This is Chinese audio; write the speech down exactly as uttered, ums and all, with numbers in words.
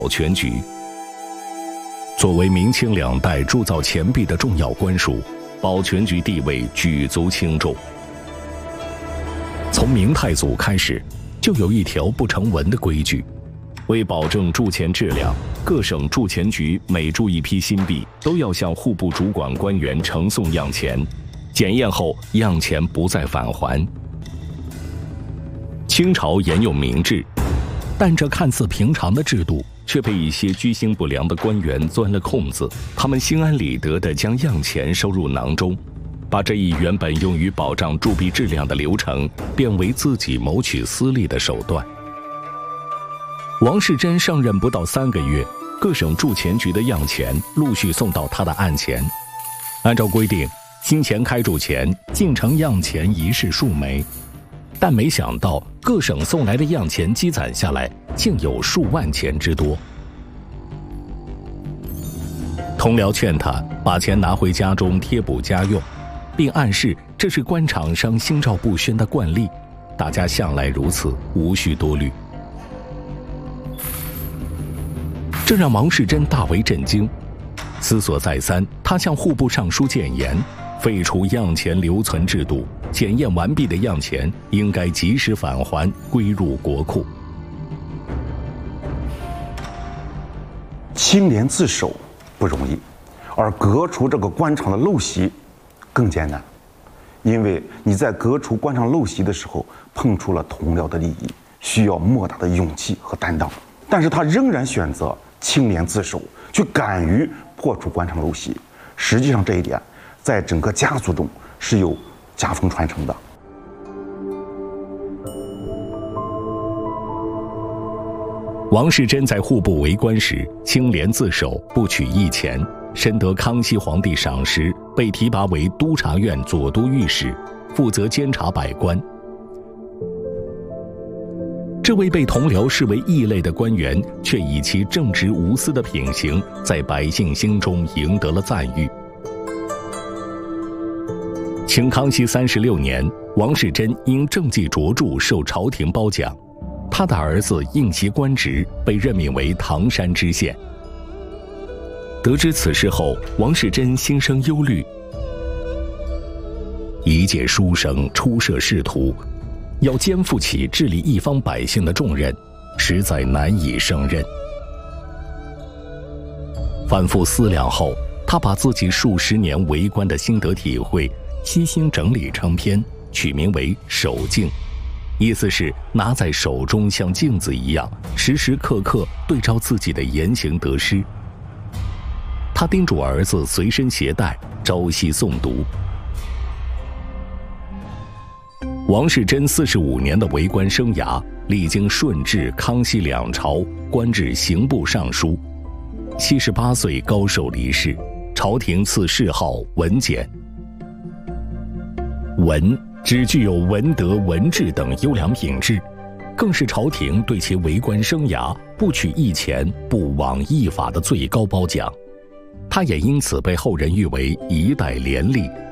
保全局。作为明清两代铸造钱币的重要官署，保全局地位举足轻重。从明太祖开始，就有一条不成文的规矩，为保证铸钱质量，各省铸钱局每铸一批新币，都要向户部主管官员呈送样钱，检验后样钱不再返还。清朝沿用明制，但这看似平常的制度却被一些居心不良的官员钻了空子，他们心安理得地将样钱收入囊中，把这一原本用于保障铸币质量的流程变为自己谋取私利的手段。王世贞上任不到三个月，各省铸钱局的样钱陆续送到他的案前。按照规定，新钱开铸前进呈样钱一式数枚，但没想到各省送来的样钱积攒下来，竟有数万钱之多。同僚劝他把钱拿回家中贴补家用，并暗示这是官场上心照不宣的惯例，大家向来如此，无需多虑。这让王世贞大为震惊，思索再三，他向户部尚书谏言，废除样钱留存制度，检验完毕的样钱应该及时返还，归入国库。 清廉自守不容易，而革除这个官场的陋习更艰难，因为你在革除官场陋习的时候碰触了同僚的利益，需要莫大的勇气和担当。但是他仍然选择清廉自守，去敢于破除官场陋习。实际上这一点在整个家族中是有家风传承的。 王世贞在户部为官时清廉自守，不取一钱，深得康熙皇帝赏识，被提拔为督察院左都御史，负责监察百官。这位被同僚视为异类的官员，却以其正直无私的品行，在百姓心中赢得了赞誉。清康熙三十六年，王世贞因政绩卓著受朝廷褒奖，他的儿子应袭官职，被任命为唐山知县。得知此事后，王世贞心生忧虑，一介书生初涉仕途，要肩负起治理一方百姓的重任，实在难以胜任。反复思量后，他把自己数十年为官的心得体会悉心整理成篇，取名为《手镜》，意思是拿在手中像镜子一样，时时刻刻对照自己的言行得失。他叮嘱儿子随身携带，朝夕诵读。王世贞四十五年的为官生涯，历经顺治、康熙两朝，官至刑部尚书。七十八岁高寿离世，朝廷赐谥号文简。文只具有文德、文治等优良品质，更是朝廷对其为官生涯不取一钱、不枉一法的最高褒奖。他也因此被后人誉为一代廉吏。